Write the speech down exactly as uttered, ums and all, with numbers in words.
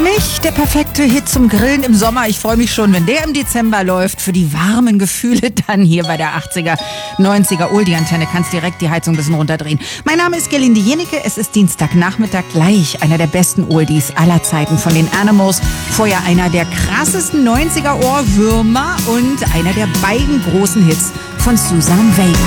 mich der perfekte Hit zum Grillen im Sommer. Ich freue mich schon, wenn der im Dezember läuft. Für die warmen Gefühle dann hier bei der achtziger, neunziger Oldie-Antenne. Kannst direkt die Heizung ein bisschen runterdrehen. Mein Name ist Gerlinde Jenecke. Es ist Dienstagnachmittag, gleich einer der besten Oldies aller Zeiten von den Animals. Vorher einer der krassesten neunziger Ohrwürmer und einer der beiden großen Hits von Suzanne Vega.